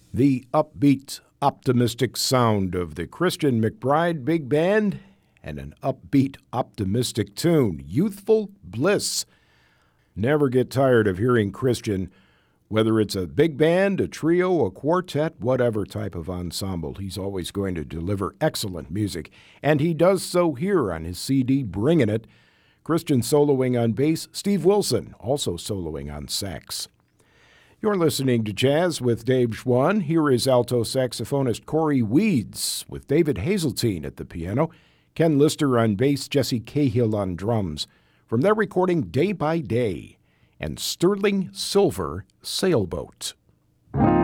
The upbeat, optimistic sound of the Christian McBride Big Band and an upbeat, optimistic tune, Youthful Bliss. Never get tired of hearing Christian, whether it's a big band, a trio, a quartet, whatever type of ensemble. He's always going to deliver excellent music, and he does so here on his CD, Bringin' It. Christian soloing on bass, Steve Wilson also soloing on sax. You're listening to Jazz with Dave Schwann. Here is alto saxophonist Corey Weeds with David Hazeltine at the piano, Ken Lister on bass, Jesse Cahill on drums. From their recording Day by Day and Sterling Silver Sailboat.